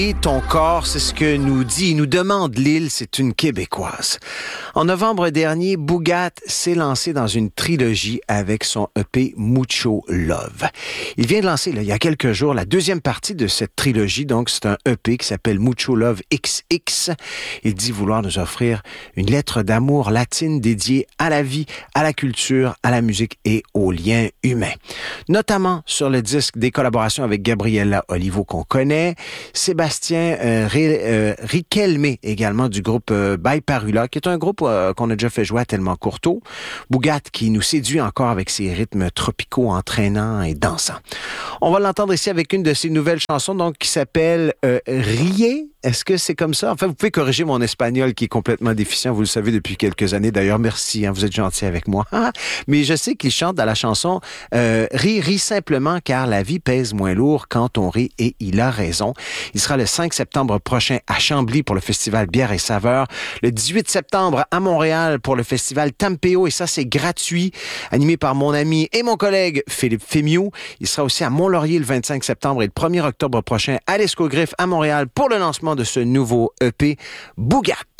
Et ton corps, c'est ce que nous demande Lille, c'est une Québécoise. En novembre dernier, Boogat s'est lancé dans une trilogie avec son EP Mucho Love. Il vient de lancer, il y a quelques jours, la deuxième partie de cette trilogie. Donc, c'est un EP qui s'appelle Mucho Love XX. Il dit vouloir nous offrir une lettre d'amour latine dédiée à la vie, à la culture, à la musique et aux liens humains. Notamment sur le disque des collaborations avec Gabriela Olivo qu'on connaît, Sébastien Riquelme également du groupe By Parula, qui est un groupe qu'on a déjà fait jouer à Tellement Courteau. Boogat qui nous séduit encore avec ses rythmes tropicaux, entraînants et dansants. On va l'entendre ici avec une de ses nouvelles chansons donc qui s'appelle Riez. Est-ce que c'est comme ça? Enfin, vous pouvez corriger mon espagnol qui est complètement déficient, vous le savez depuis quelques années. D'ailleurs, merci, vous êtes gentil avec moi. Mais je sais qu'il chante dans la chanson ris simplement car la vie pèse moins lourd quand on rit et il a raison. Il sera le 5 septembre prochain à Chambly pour le festival Bière et Saveurs. Le 18 septembre à Montréal pour le festival Tampéo et ça, c'est gratuit, animé par mon ami et mon collègue Philippe Fémiou. Il sera aussi à Mont-Laurier le 25 septembre et le 1er octobre prochain à l'Escogriffe à Montréal pour le lancement de ce nouveau EP Boogat.